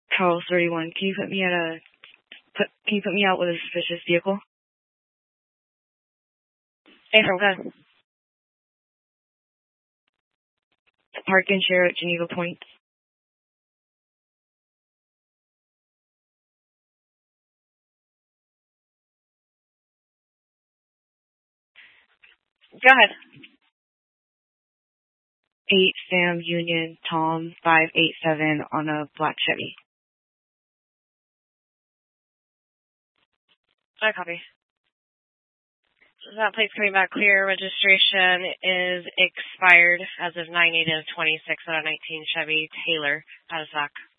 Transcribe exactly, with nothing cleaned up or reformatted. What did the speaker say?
Charles thirty-one, can you put me at a, put, can you put me out with a suspicious vehicle? Hey, from good. Park and share at Geneva Point. Go ahead. eight Sam Union Tom five eight seven on a black Chevy. I copy. So that plate's coming back clear. Registration is expired as of nine eight of twenty-six on a nineteen Chevy Taylor out of stock.